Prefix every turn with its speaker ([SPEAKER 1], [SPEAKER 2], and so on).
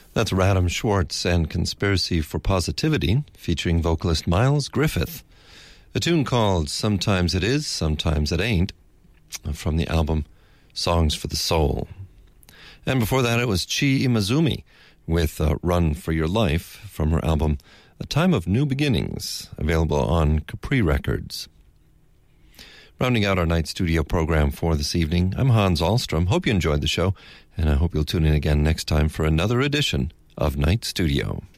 [SPEAKER 1] That's Radham Schwartz and Conspiracy for Positivity, featuring vocalist Miles Griffith. A tune called Sometimes It Is, Sometimes It Ain't, from the album Songs for the Soul. And before that, it was Chi Imazumi with Run for Your Life from her album A Time of New Beginnings, available on Capri Records. Rounding out our night studio program for this evening, I'm Hans Ahlstrom. Hope you enjoyed the show, and I hope you'll tune in again next time for another edition of Night Studio.